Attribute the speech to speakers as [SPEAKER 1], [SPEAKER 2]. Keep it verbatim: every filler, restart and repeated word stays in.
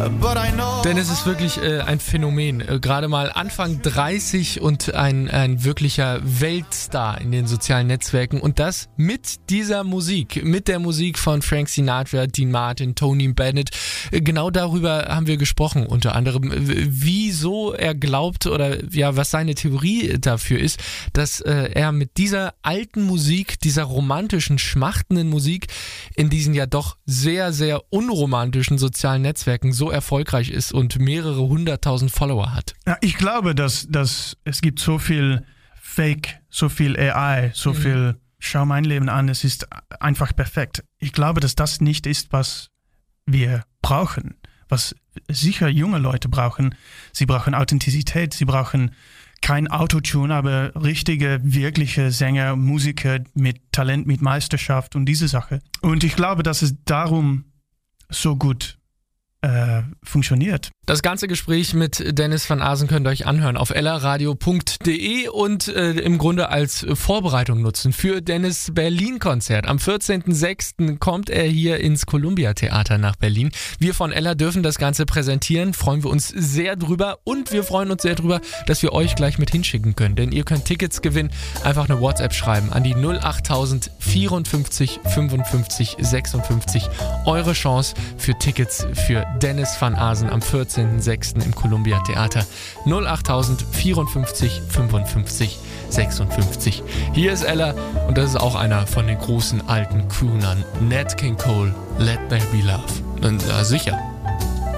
[SPEAKER 1] but I know.
[SPEAKER 2] Denn es ist wirklich äh, ein Phänomen. Äh, gerade mal Anfang dreißig und ein, ein wirklicher Weltstar in den sozialen Netzwerken. Und das mit dieser Musik, mit der Musik von Frank Sinatra, Dean Martin, Tony Bennett. Äh, genau darüber haben wir gesprochen, unter anderem, äh, wieso er glaubt oder ja, was seine Theorie dafür ist, dass äh, er mit dieser alten Musik, dieser romantischen, schmachtenden Musik in diesen ja doch sehr, sehr unromantischen sozialen Netzwerken so erfolgreich ist und mehrere hunderttausend Follower hat.
[SPEAKER 3] Ja, ich glaube, dass, dass es gibt so viel Fake, so viel A I, so mhm. viel schau mein Leben an, es ist einfach perfekt. Ich glaube, dass das nicht ist, was wir brauchen, was sicher junge Leute brauchen. Sie brauchen Authentizität, sie brauchen kein Autotune, aber richtige, wirkliche Sänger, Musiker mit Talent, mit Meisterschaft und diese Sache. Und ich glaube, dass es darum so gut äh, funktioniert.
[SPEAKER 2] Das ganze Gespräch mit Dennis van Aasen könnt ihr euch anhören auf ellaradio punkt de und äh, im Grunde als Vorbereitung nutzen für Dennis Berlin-Konzert. Am vierzehnten sechsten kommt er hier ins Columbia Theater nach Berlin. Wir von Ella dürfen das Ganze präsentieren, freuen wir uns sehr drüber und wir freuen uns sehr drüber, dass wir euch gleich mit hinschicken können, denn ihr könnt Tickets gewinnen, einfach eine WhatsApp schreiben an die null acht null null vierundfünfzig fünfundfünfzig sechsundfünfzig. Eure Chance für Tickets für Dennis van Aasen am vierzehnten sechsten im Columbia Theater. null acht null null vierundfünfzig fünfundfünfzig sechsundfünfzig. Hier ist Ella und das ist auch einer von den großen alten Croonern. Nat King Cole, Let There Be Love. Und, ja, sicher.